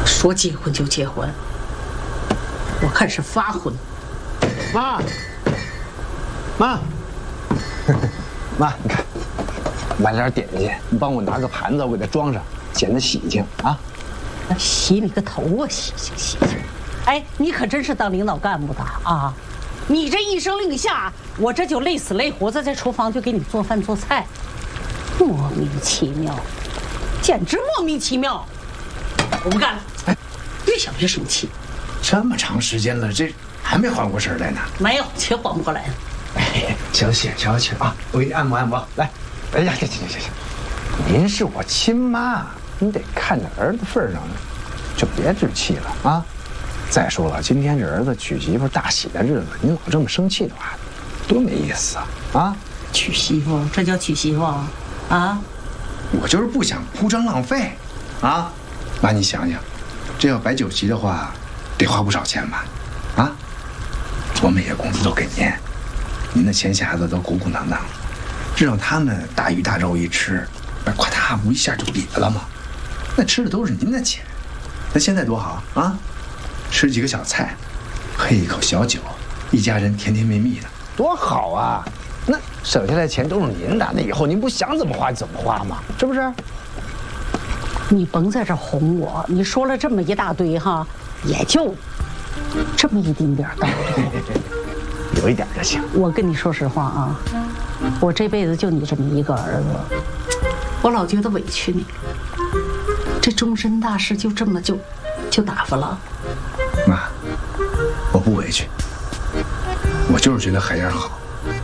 说结婚就结婚，我看是发婚。 妈，妈，妈，你看，买点点心，你帮我拿个盘子，我给它装上，显得喜庆啊。 洗你个头啊！洗洗！哎，你可真是当领导干部的啊！你这一声令下，我这就累死累活的在厨房就给你做饭做菜，莫名其妙，简直莫名其妙！我不干了！哎，越想越生气。 这么长时间了，这还没缓过神来呢？ 没有，且缓不过来。 哎，消气消气啊！我给你按摩按摩，来。 哎呀，行，您是我亲妈，你得看在儿子份上，就别置气了啊！再说了，今天这儿子娶媳妇大喜的日子，您老这么生气的话，多没意思啊！啊， 娶媳妇，这叫娶媳妇啊？ 我就是不想铺张浪费，啊，妈，你想想，这要摆酒席的话，得花不少钱吧？啊，我每月工资都给您的钱匣子都鼓鼓囊囊，这让他们大鱼大肉一吃，那夸嗒一下就瘪了嘛。那吃的都是您的钱，那现在多好啊！吃几个小菜，喝一口小酒，一家人甜甜蜜蜜的， 多好啊！那省下来钱都是您的，那以后您不想怎么花怎么花吗？是不是？ 你甭在这哄我，你说了这么一大堆哈，也就这么一丁点道理， 有一点就行。 我跟你说实话啊，我这辈子就你这么一个儿子，我老觉得委屈你了。这终身大事就这么就打发了。 妈，我不委屈，我就是觉得海燕好。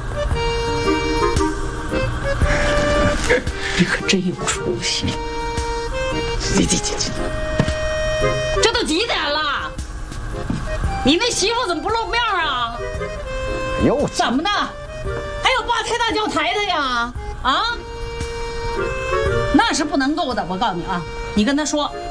你可真有出息！这都几点了？你那媳妇怎么不露面啊？ 哟， 怎么的？还有八抬大轿抬的呀？啊？那是不能够的，我告诉你啊，你跟他说，